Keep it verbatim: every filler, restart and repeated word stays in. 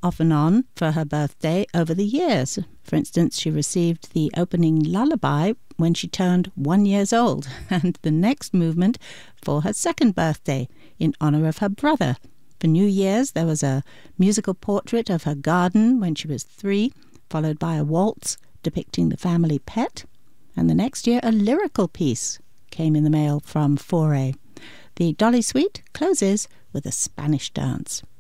off and on for her birthday over the years. For instance, she received the opening lullaby when she turned one years old, and the next movement for her second birthday in honor of her brother. For New Year's, there was a musical portrait of her garden when she was three, followed by a waltz depicting the family pet. And the next year, a lyrical piece came in the mail from Fauré. The Dolly Suite closes with a Spanish dance.